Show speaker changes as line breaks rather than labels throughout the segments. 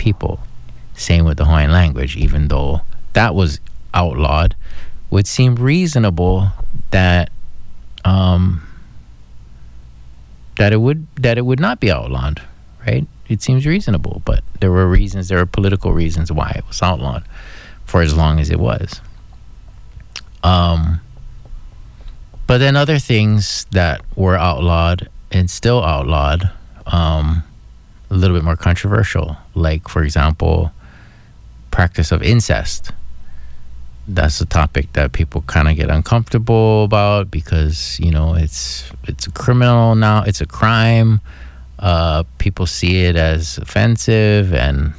people. Same with the Hawaiian language, even though that was outlawed, would seem reasonable that that it would not be outlawed, right? It seems reasonable, but there were political reasons why it was outlawed for as long as it was. But then other things that were outlawed and still outlawed, a little bit more controversial, like, for example, practice of incest. That's a topic that people kind of get uncomfortable about because, it's a criminal now. It's a crime. People see it as offensive, and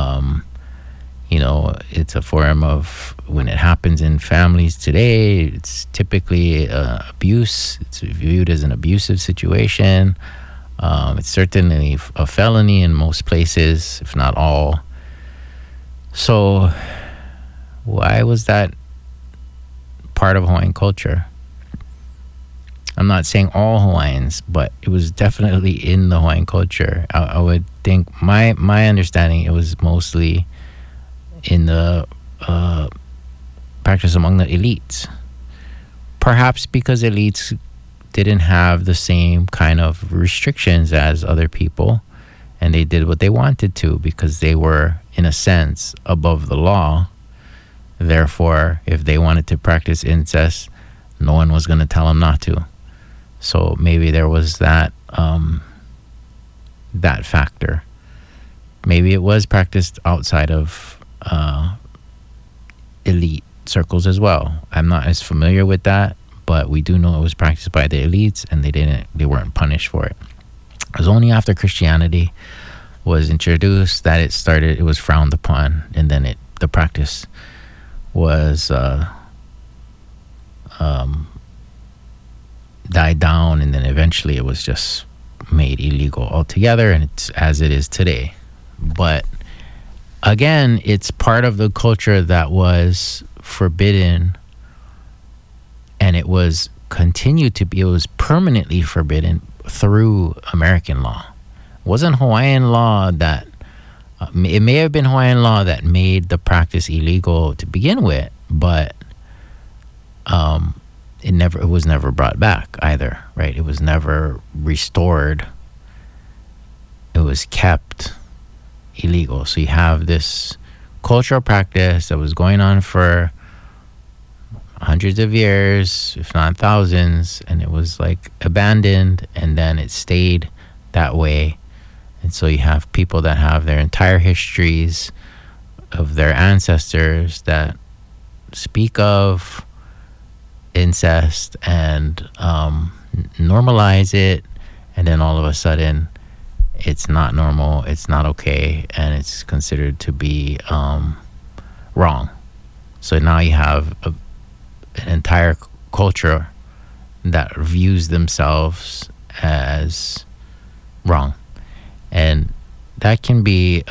it's a form of, when it happens in families today, it's typically abuse. It's viewed as an abusive situation. It's certainly a felony in most places, if not all. So why was that part of Hawaiian culture? I'm not saying all Hawaiians, but it was definitely in the Hawaiian culture. I would think, my understanding, it was mostly in the practice among the elites. Perhaps because elites didn't have the same kind of restrictions as other people, and they did what they wanted to because they were, in a sense, above the law. Therefore, if they wanted to practice incest, no one was going to tell them not to. So maybe there was that factor. Maybe it was practiced outside of elite circles as well. I'm not as familiar with that, but we do know it was practiced by the elites, and they weren't punished for it. It was only after Christianity was introduced that it was frowned upon, and then the practice was died down, and then eventually it was just made illegal altogether, and it's as it is today. But again, it's part of the culture that was forbidden, and it was permanently forbidden through American law. It wasn't Hawaiian law that it may have been Hawaiian law that made the practice illegal to begin with, but it was never brought back either, right? It was never restored. It was kept illegal. So you have this cultural practice that was going on for hundreds of years, if not thousands, and it was like abandoned, and then it stayed that way. And so you have people that have their entire histories of their ancestors that speak of incest and normalize it, and then all of a sudden it's not normal, it's not okay, and it's considered to be wrong. So now you have an entire culture that views themselves as wrong, and that can be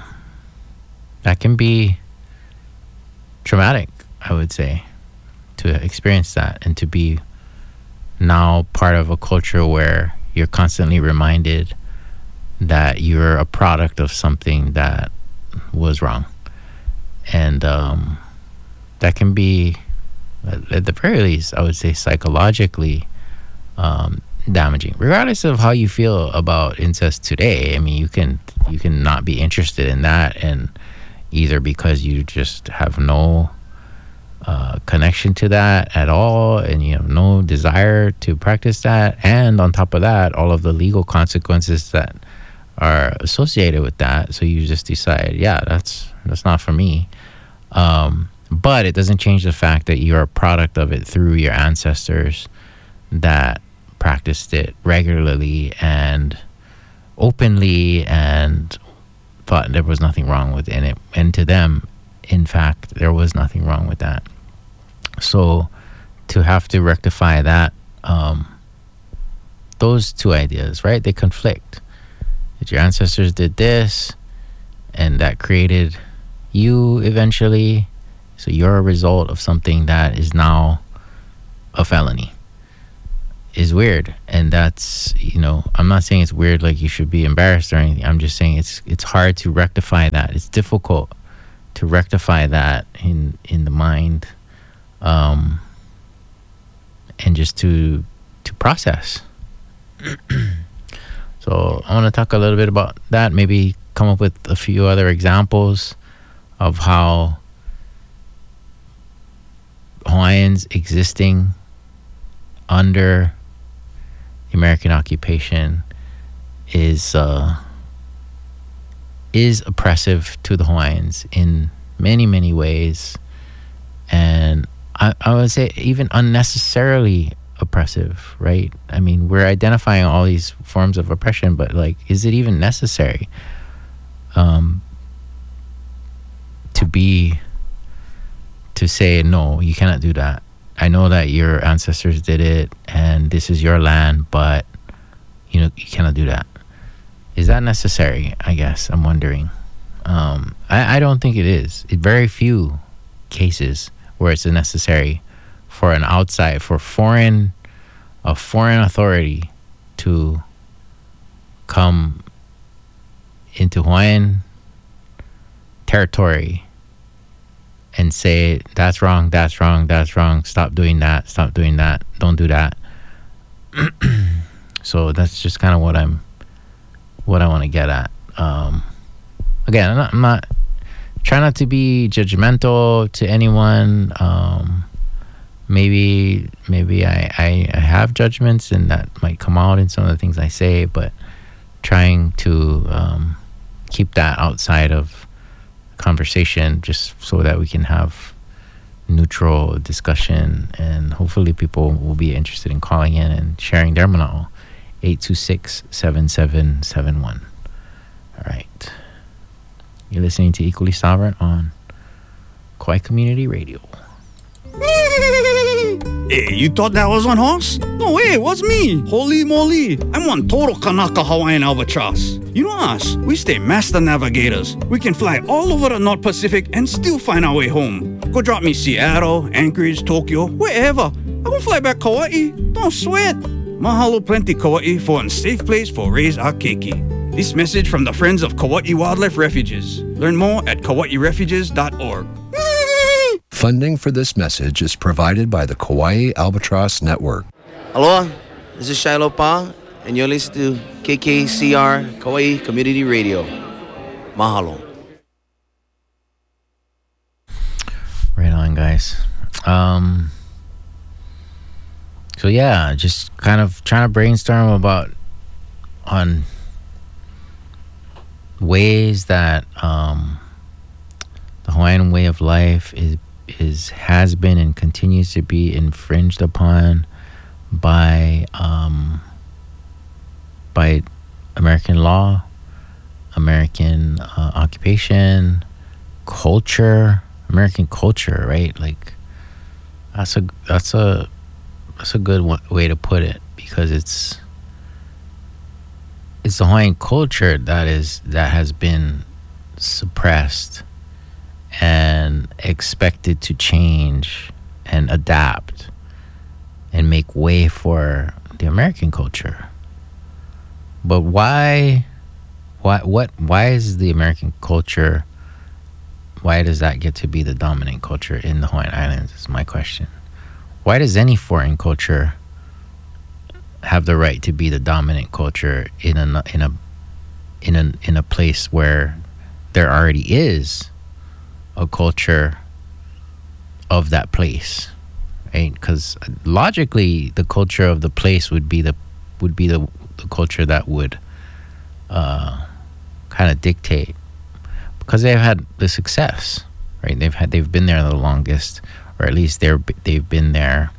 traumatic, I would say, to experience that and to be now part of a culture where you're constantly reminded that you're a product of something that was wrong. And that can be, at the very least, I would say, psychologically damaging, regardless of how you feel about incest today. I mean, you can not be interested in that, and either because you just have no connection to that at all, and you have no desire to practice that, and on top of that, all of the legal consequences that are associated with that. So you just decide, yeah, that's not for me. But it doesn't change the fact that you're a product of it through your ancestors that practiced it regularly and openly and thought there was nothing wrong with it. And to them, in fact, there was nothing wrong with that. So to have to rectify that, those two ideas, right, they conflict. That your ancestors did this, and that created you eventually. So you're a result of something that is now a felony. is weird. And that's, I'm not saying it's weird like you should be embarrassed or anything. I'm just saying it's hard to rectify that. It's difficult to rectify that in the mind, and just to process. So I want to talk a little bit about that, maybe come up with a few other examples of how Hawaiians existing under American occupation is oppressive to the Hawaiians in many, many ways. And I would say even unnecessarily oppressive, right? I mean, we're identifying all these forms of oppression, but like, is it even necessary to say, no, you cannot do that? I know that your ancestors did it and this is your land, but you cannot do that. Is that necessary? I guess I'm wondering. I don't think it is. Very few cases where it's necessary for a foreign authority to come into Hawaiian territory and say, that's wrong, stop doing that, don't do that. So that's just kind of what I want to get at. Again, I'm not trying not to be judgmental to anyone. Maybe I have judgments and that might come out in some of the things I say, but trying to keep that outside of conversation just so that we can have neutral discussion, and hopefully people will be interested in calling in and sharing their mana'o. 826-7771. All right. You're listening to Equally Sovereign on Kauai Community Radio.
Hey, you thought that was one horse? No way, it was me. Holy moly. I'm one total Kanaka Hawaiian albatross. You know us, we stay master navigators. We can fly all over the North Pacific and still find our way home. Go drop me Seattle, Anchorage, Tokyo, wherever. I will fly back Kauai. Don't sweat. Mahalo plenty Kauai for a safe place for raise our keiki. This message from the Friends of Kauai Wildlife Refuges. Learn more at kauairefuges.org.
Funding for this message is provided by the Kauai Albatross Network.
Aloha, this is Shiloh Pa, and you're listening to KKCR Kauai Community Radio. Mahalo.
Right on, guys. So yeah, just kind of trying to brainstorm on ways that the Hawaiian way of life has been and continues to be infringed upon by American law, American occupation, culture, American culture, right? Like that's a good way to put it, because it's the Hawaiian culture that has been suppressed and expected to change and adapt and make way for the American culture. But why is the American culture, why does that get to be the dominant culture in the Hawaiian Islands is my question. Why does any foreign culture have the right to be the dominant culture in a place where there already is a culture of that place, right? Because logically, the culture of the place would be the culture that would kind of dictate, because they've had the success, right? They've been there the longest, or at least they've been there.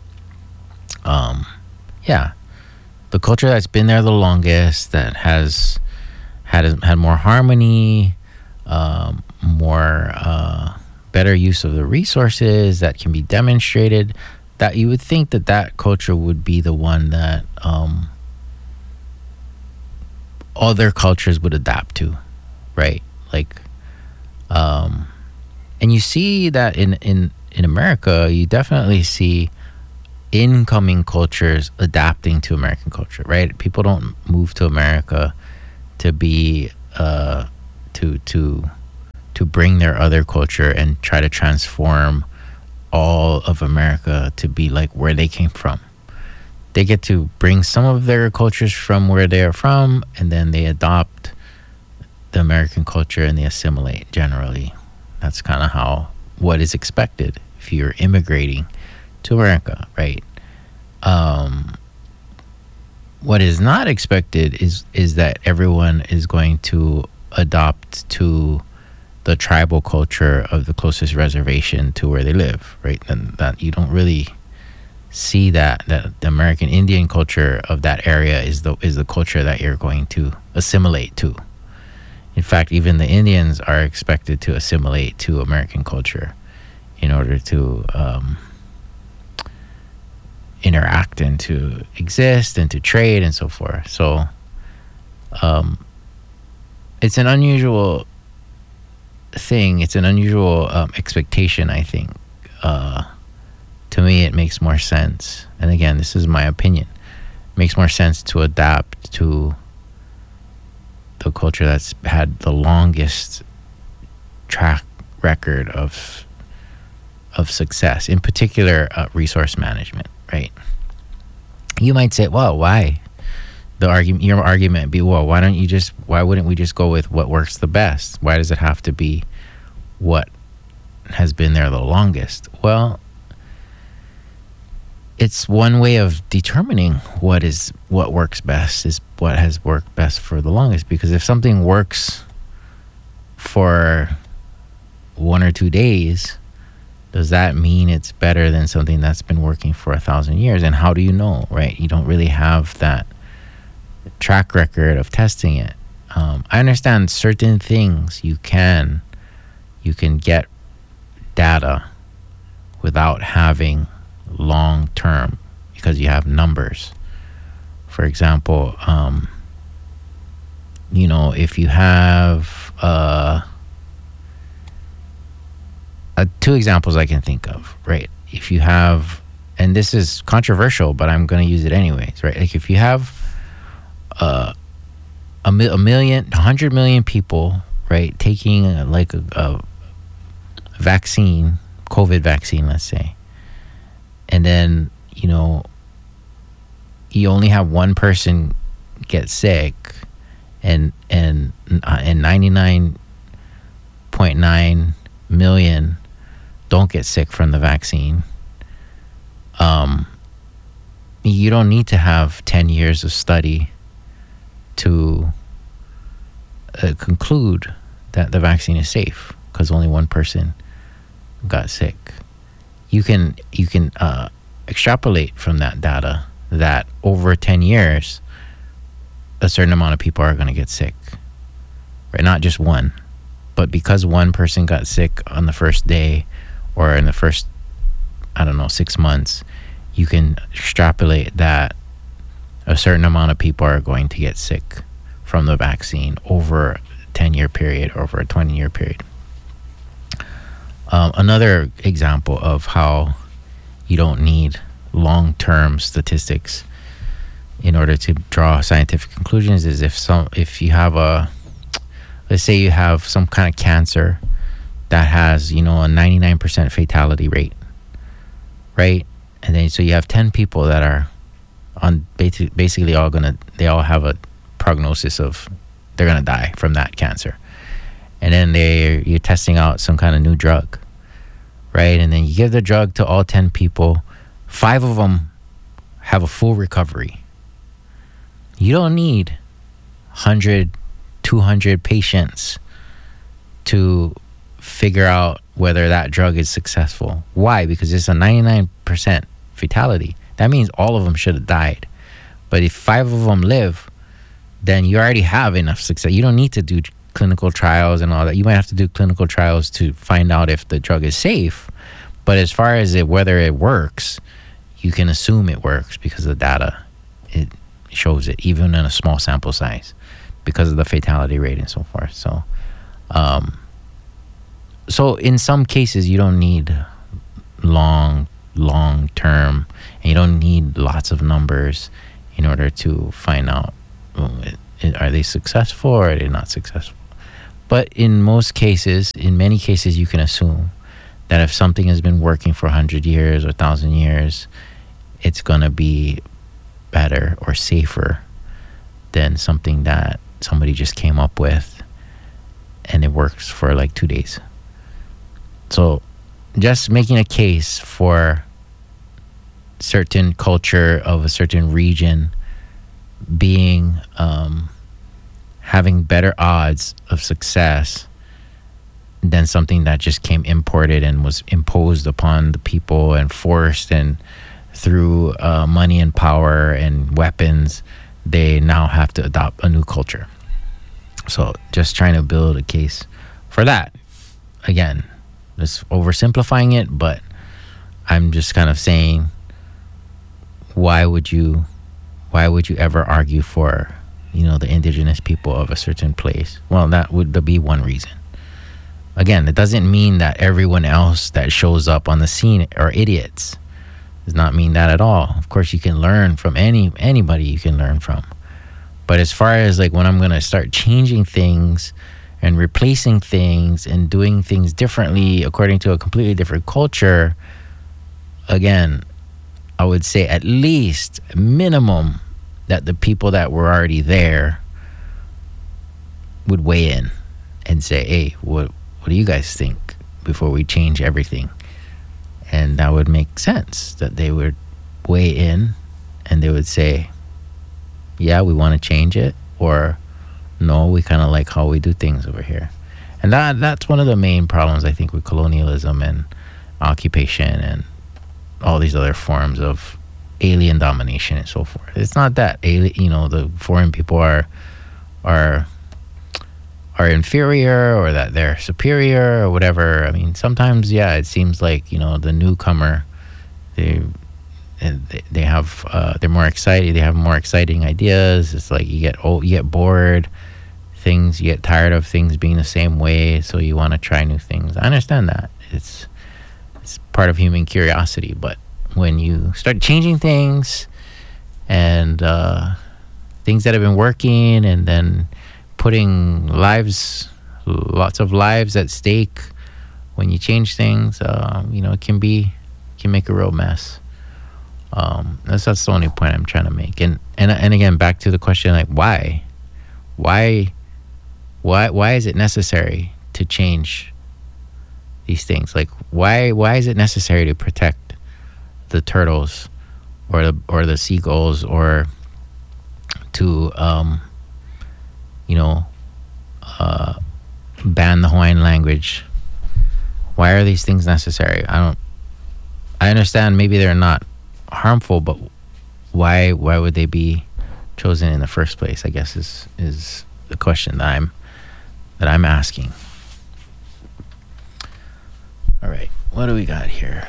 The culture that's been there the longest, that has had more harmony, more better use of the resources that can be demonstrated, that you would think that culture would be the one that other cultures would adapt to, right? Like, and you see that in America, you definitely see incoming cultures adapting to American culture, right? People don't move to America to be to bring their other culture and try to transform all of America to be like where they came from. They get to bring some of their cultures from where they are from, and then they adopt the American culture and they assimilate generally. That's kind of how what is expected if you're immigrating to America, right? What is not expected is that everyone is going to adopt to the tribal culture of the closest reservation to where they live, right? And that you don't really see that the American Indian culture of that area is the culture that you're going to assimilate to. In fact, even the Indians are expected to assimilate to American culture in order to interact and to exist and to trade and so forth. So it's an unusual thing. It's an unusual expectation, I think. To me, it makes more sense. And again, this is my opinion. It makes more sense to adapt to the culture that's had the longest track record of success, in particular resource management, right? You might say, well, why? Your argument would be, well, why wouldn't we just go with what works the best? Why does it have to be what has been there the longest? Well, it's one way of determining what works best, is what has worked best for the longest. Because if something works for 1 or 2 days, does that mean it's better than something that's been working for 1,000 years? And how do you know, right? You don't really have that track record of testing it. I understand certain things you can get data without having long term, because you have numbers. For example, if you have 2 examples I can think of, right? If you have, and this is controversial, but I'm going to use it anyways, right? Like if you have 100 million people, right, taking a vaccine, COVID vaccine, let's say, and then you only have one person get sick, and 99.9 million don't get sick from the vaccine. You don't need to have 10 years of study to conclude that the vaccine is safe because only one person got sick. You can extrapolate from that data that over 10 years, a certain amount of people are going to get sick, right? Not just one, but because one person got sick on the first day or in the first, 6 months, you can extrapolate that a certain amount of people are going to get sick from the vaccine over a 10-year period, over a 20-year period. Another example of how you don't need long-term statistics in order to draw scientific conclusions is if you have let's say you have some kind of cancer that has, a 99% fatality rate, right? And then so you have 10 people that are on basically they all have a prognosis of they're gonna die from that cancer. And then you're testing out some kind of new drug, right? And then you give the drug to all 10 people. 5 of them have a full recovery. You don't need 100, 200 patients to figure out whether that drug is successful. Why? Because it's a 99% fatality. That means all of them should have died. But if 5 of them live, then you already have enough success. You don't need to do clinical trials and all that. You might have to do clinical trials to find out if the drug is safe. But as far as whether it works, you can assume it works because the data, it shows it, even in a small sample size, because of the fatality rate and so forth. So in some cases, you don't need long long term, and you don't need lots of numbers in order to find out, are they successful or are they not successful. But in most cases, in many cases, you can assume that if something has been working for 100 years or 1,000 years, it's going to be better or safer than something that somebody just came up with and it works for like 2 days. So just making a case for certain culture of a certain region being having better odds of success than something that just came imported and was imposed upon the people and forced, and through money and power and weapons, they now have to adopt a new culture. So just trying to build a case for that. Again, just oversimplifying it, but I'm just kind of saying, why would you ever argue for, the indigenous people of a certain place? Well, that would be one reason. Again, it doesn't mean that everyone else that shows up on the scene are idiots. It does not mean that at all. Of course, you can learn from anybody you can learn from. But as far as like when I'm going to start changing things and replacing things and doing things differently according to a completely different culture, again, I would say at least minimum that the people that were already there would weigh in and say, hey, what do you guys think before we change everything? And that would make sense, that they would weigh in and they would say, yeah, we want to change it, or no, we kind of like how we do things over here. And that's one of the main problems, I think, with colonialism and occupation and all these other forms of alien domination and so forth. It's not that the foreign people are inferior or that they're superior or whatever. I mean, sometimes, yeah, it seems like, the newcomer, they have they're more excited. They have more exciting ideas. It's like you get bored. You get tired of things being the same way, so you want to try new things. I understand that. It's part of human curiosity, but when you start changing things and things that have been working, and then putting lots of lives at stake, when you change things, it can make a real mess. That's the only point I'm trying to make. And again, back to the question, like why is it necessary to change these things? Like why is it necessary to protect the turtles or the seagulls, or to ban the Hawaiian language? Why are these things necessary? I understand maybe they're not harmful, but why would they be chosen in the first place, I guess is the question that I'm asking. All right, what do we got here?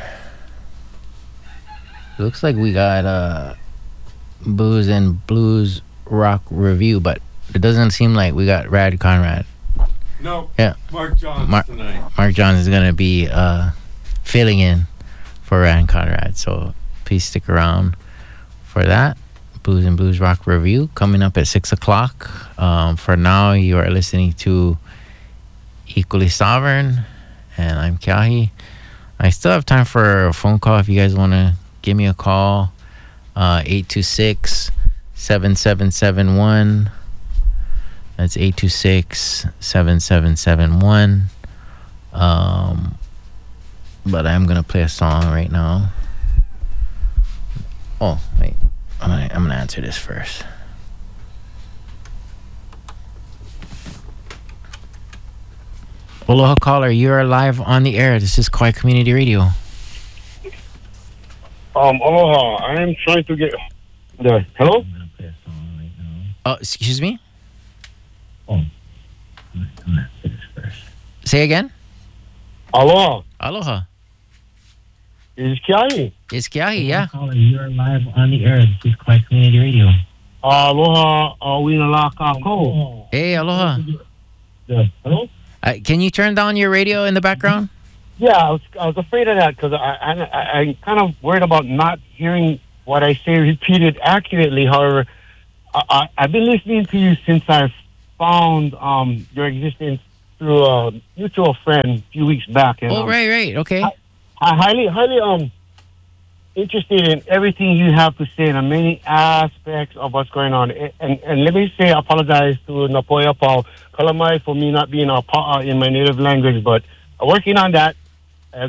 Looks like we got Booze and Blues Rock Review, but it doesn't seem like we got Rad Conrad.
No.
Yeah.
Mark Johns tonight.
Mark Johns is going to be filling in for Rad Conrad, so please stick around for that. Booze and Blues Rock Review coming up at 6 o'clock. For now, you are listening to Equally Sovereign, and I'm Kiahi. I still have time for a phone call if you guys want to give me a call. 826-7771. That's 826-7771. But I'm going to play a song right now. Oh, wait. I'm going to answer this first. Aloha caller, you're live on the air. This is Kauai Community Radio.
Aloha. I am trying to get the hello.
I'm gonna play a song right now. Oh, excuse me. Oh, I'm gonna answer this first. Say again.
Aloha.
Aloha.
Is Kiahi?
It's Kiahi, yeah.
Caller, you're live on the air. This is Kauai Community Radio.
Aloha. Wina la kako.
Hey, aloha.
Hello.
Can you turn down your radio in the background?
Yeah, I was afraid of that because I'm kind of worried about not hearing what I say repeated accurately. However, I've been listening to you since I found your existence through a mutual friend a few weeks back. And,
right. Okay.
I highly interested in everything you have to say in the many aspects of what's going on. And let me say, I apologize to Napoya Paul Kalamai for me not being in my native language, but working on that as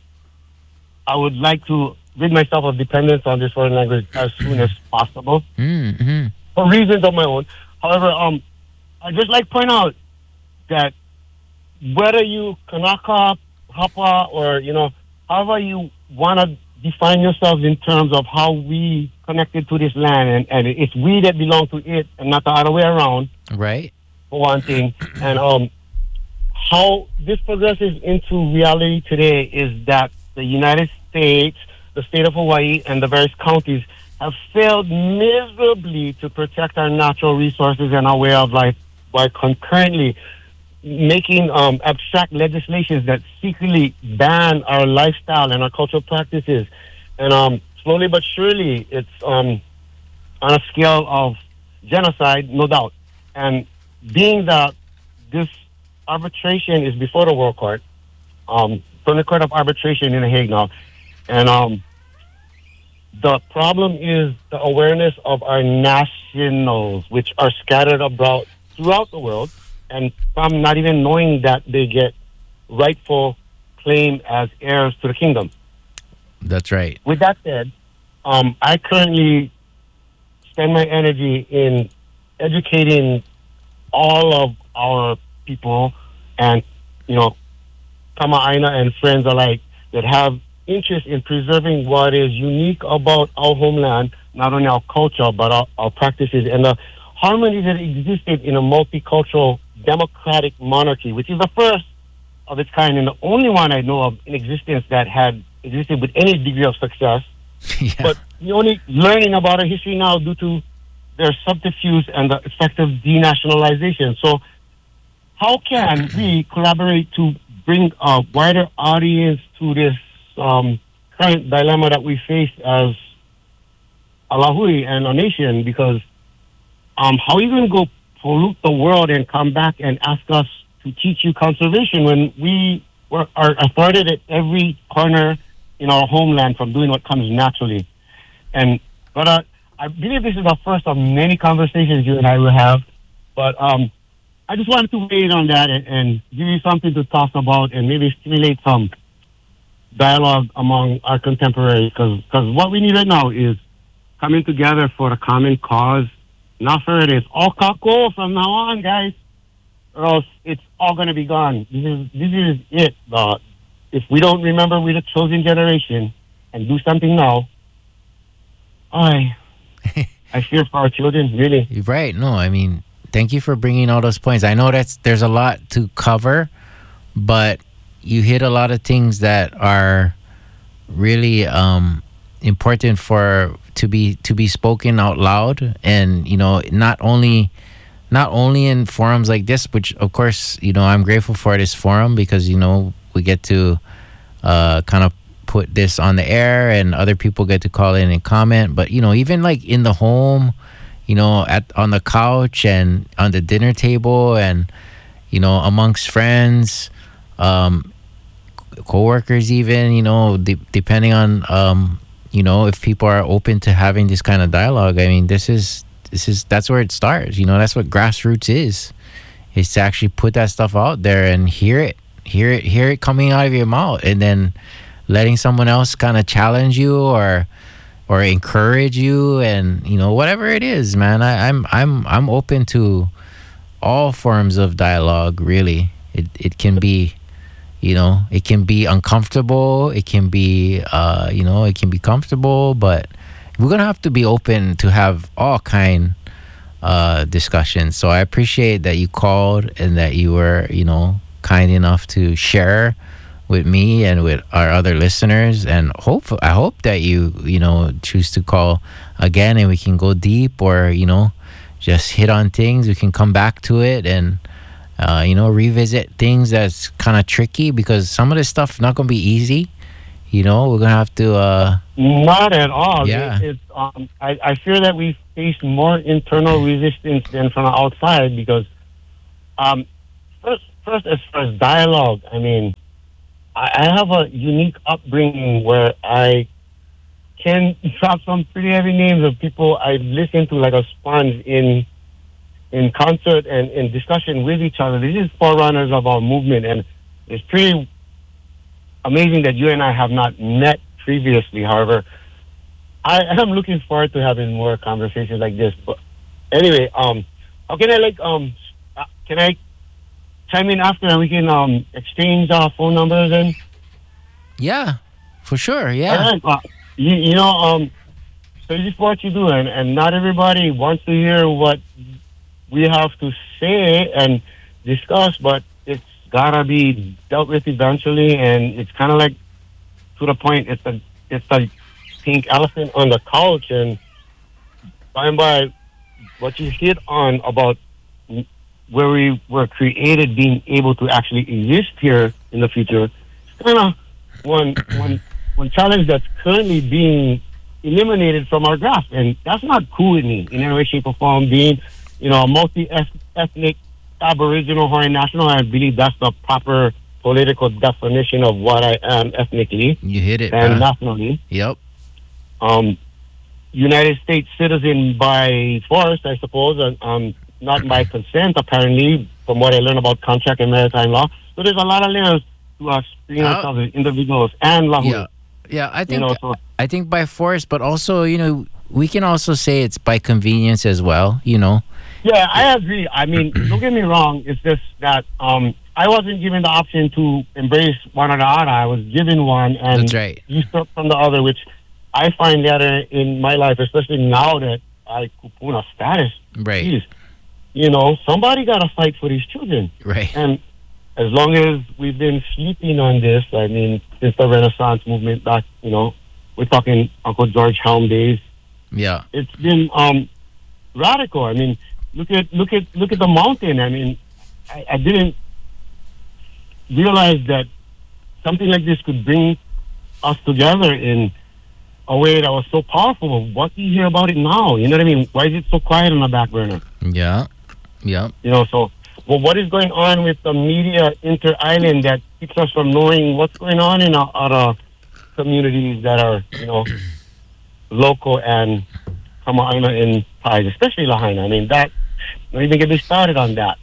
I would like to rid myself of dependence on this foreign language as soon as possible for reasons of my own. However, I just like to point out that whether you Kanaka, Hapa, or however you want to define yourselves in terms of how we connected to this land, and it's we that belong to it and not the other way around.
Right.
For one thing, and how this progresses into reality today is that the United States, the state of Hawaii, and the various counties have failed miserably to protect our natural resources and our way of life by concurrently making abstract legislations that secretly ban our lifestyle and our cultural practices. And slowly but surely, it's on a scale of genocide, no doubt. And being that this arbitration is before the World Court, from the Court of Arbitration in The Hague now, and the problem is the awareness of our nationals, which are scattered abroad throughout the world, and from not even knowing that they get rightful claim as heirs to the kingdom.
That's right.
With that said, I currently spend my energy in educating all of our people and, Kama'aina and friends alike that have interest in preserving what is unique about our homeland, not only our culture, but our practices and the harmony that existed in a multicultural democratic monarchy, which is the first of its kind and the only one I know of in existence that had existed with any degree of success.
Yeah.
But we're only learning about our history now due to their subterfuge and the effective denationalization. So how can we collaborate to bring a wider audience to this current dilemma that we face as a Lahui and a nation? Because how are you going to go pollute the world and come back and ask us to teach you conservation when we are afforded at every corner in our homeland from doing what comes naturally? But I believe this is the first of many conversations you and I will have. But I just wanted to weigh in on that and give you something to talk about and maybe stimulate some dialogue among our contemporaries. Because what we need right now is coming together for a common cause. Not for it is all kako from now on, guys, or else it's all going to be gone. This is it. If we don't remember we're the chosen generation and do something now, I fear for our children, really.
You're right. No, I mean, thank you for bringing all those points. I know there's a lot to cover, but you hit a lot of things that are really important to be spoken out loud, and not only in forums like this, which of course I'm grateful for this forum because we get to kind of put this on the air and other people get to call in and comment. But even like in the home, on the couch and on the dinner table and amongst friends, co-workers, even depending on if people are open to having this kind of dialogue. I mean, that's where it starts. That's what grassroots is to actually put that stuff out there and hear it coming out of your mouth, and then letting someone else kind of challenge you or encourage you, and whatever it is, man. I'm open to all forms of dialogue. Really, it can be. It can be uncomfortable. It can be, it can be comfortable, but we're going to have to be open to have all kind discussions. So I appreciate that you called and that you were, kind enough to share with me and with our other listeners. And I hope that you choose to call again and we can go deep, or, just hit on things. We can come back to it and revisit things that's kind of tricky, because some of this stuff not going to be easy. We're going to have to...
Not at all.
Yeah.
I fear that we face more internal resistance than from the outside, because first, as far as dialogue, I mean, I have a unique upbringing where I can drop some pretty heavy names of people I listen to like a sponge in concert and in discussion with each other. This is forerunners of our movement, and it's pretty amazing that you and I have not met previously. However, I am looking forward to having more conversations like this. But anyway, how can can I chime in after and we can exchange our phone numbers and?
Yeah, for sure. Yeah.
All right. So this is what you do, and not everybody wants to hear what we have to say and discuss, but it's gotta be dealt with eventually, and it's kind of like, to the point, it's a pink elephant on the couch, and by and by, what you hit on about where we were created being able to actually exist here in the future, it's kind of one challenge that's currently being eliminated from our grasp, and that's not cool with me in any way, shape, or form. Being, a multi-ethnic Aboriginal Hawaiian national, I believe that's the proper political definition of what I am ethnically.
You hit it,
and nationally.
Yep.
United States citizen by force, I suppose, not by consent, apparently, from what I learned about contract and maritime law. So there's a lot of layers to us being ourselves as individuals and law.
Yeah, I think by force, but also, we can also say it's by convenience as well,
Yeah, I agree. I mean, don't get me wrong. It's just that I wasn't given the option to embrace one or the other. I was given one and
that's right.
usurped from the other, which I find that in my life, especially now that I kupuna status.
Right.
Geez, somebody got to fight for these children.
Right.
And as long as we've been sleeping on this, I mean, since the Renaissance movement back, we're talking Uncle George Helm days.
Yeah.
It's been radical. I mean, look at the mountain. I mean, I didn't realize that something like this could bring us together in a way that was so powerful. What do you hear about it now? You know what I mean? Why is it so quiet on the back burner?
Yeah.
Well, what is going on with the media inter-island that keeps us from knowing what's going on in our other communities that are, local and Kama'aina in ties, especially Lahaina? I mean, don't even get me started on that.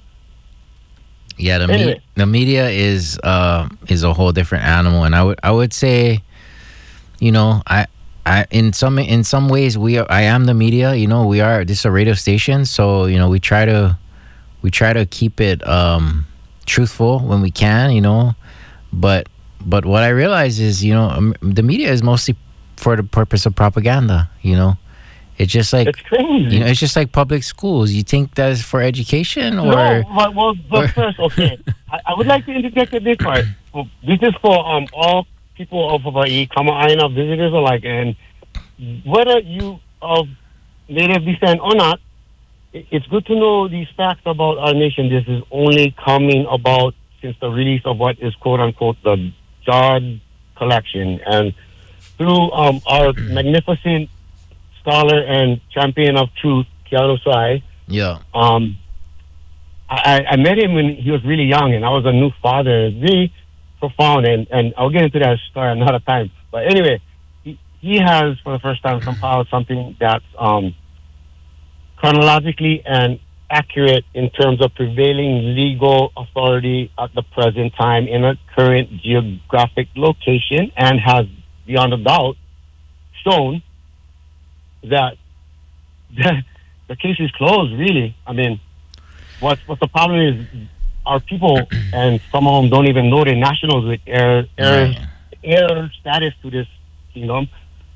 Yeah, the media is a whole different animal, and I would say, I in some ways I am the media. This is a radio station, so we try to keep it truthful when we can, but what I realize is, the media is mostly for the purpose of propaganda. It's just like,
it's crazy.
It's just like public schools. You think that's for education, or?
No, but first, okay, I would like to interject at this part. This is for all people of Hawaii, Kama'aina visitors alike, and whether you of native descent or not, it's good to know these facts about our nation. This is only coming about since the release of what is quote unquote the Jod collection, and through our magnificent scholar and champion of truth, Keanu Sai.
Yeah.
I met him when he was really young, and I was a new father. It's really profound, and I'll get into that story another time. But anyway, he has, for the first time, compiled something that's chronologically and accurate in terms of prevailing legal authority at the present time in a current geographic location, and has, beyond a doubt, shown that the case is closed, really. I mean, what the problem is, our people, and some of them don't even know they're nationals with air status to this kingdom.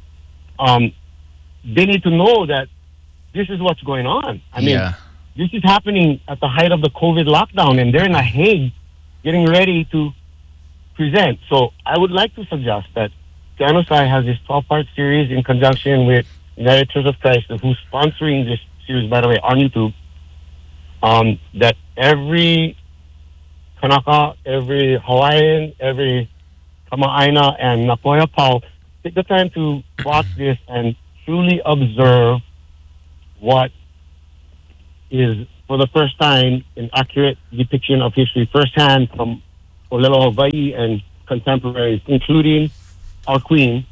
They need to know that this is what's going on. I mean, this is happening at the height of the COVID lockdown, and they're in The Hague getting ready to present. So I would like to suggest that Genocide has this 12-part series in conjunction with United Church of Christ, who's sponsoring this series, by the way, on YouTube, that every Kanaka, every Hawaiian, every Kama'aina, and Napoya Pau take the time to watch this and truly observe what is, for the first time, an accurate depiction of history firsthand from Olelo Hawaii and contemporaries, including our queen.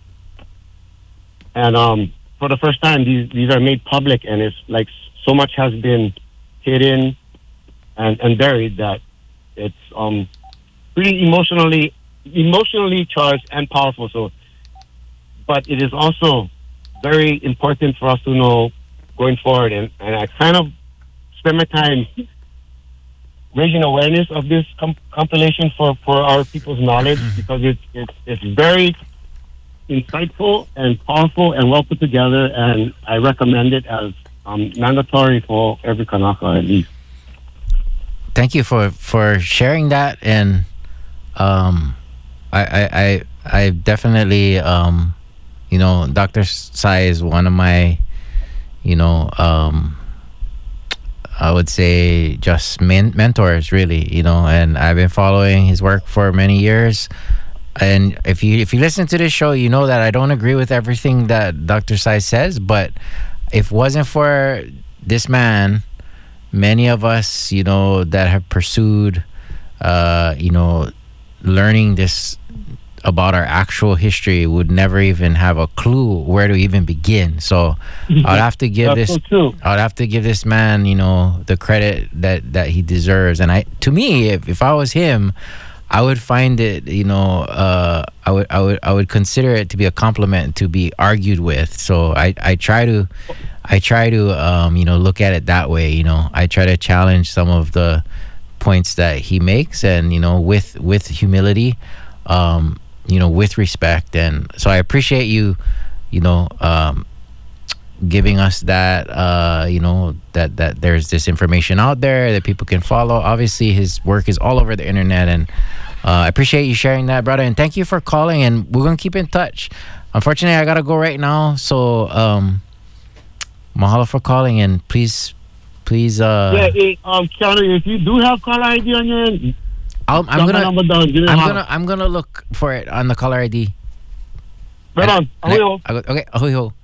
And for the first time, these are made public, and it's like so much has been hidden and buried that it's pretty emotionally charged and powerful. So, but it is also very important for us to know going forward, and I kind of spend my time raising awareness of this compilation for our people's knowledge, because it's very insightful and powerful and well put together, and I recommend it as mandatory for every Kanaka at least.
Thank you for sharing that, and I definitely Dr. Sai is one of my I would say just mentors, really, and I've been following his work for many years. And if you listen to this show, you know that I don't agree with everything that Dr. Sai says, but if it wasn't for this man, many of us, that have pursued, learning this about our actual history would never even have a clue where to even begin. So I'd have to give this man, the credit that he deserves. And to me, if I was him, I would find it, I would consider it to be a compliment to be argued with. So I try to look at it that way. I try to challenge some of the points that he makes, and with humility, with respect. And so I appreciate you, giving us that, that there's this information out there that people can follow. Obviously, his work is all over the internet, and I appreciate you sharing that, brother. And thank you for calling, and we're going to keep in touch. Unfortunately, I got to go right now. So, mahalo for calling, and please.
Keanu, if you do have caller ID on your end,
I'm gonna look for it on the caller ID.
Right on. Ahoy-ho.
Okay, ahoy-ho.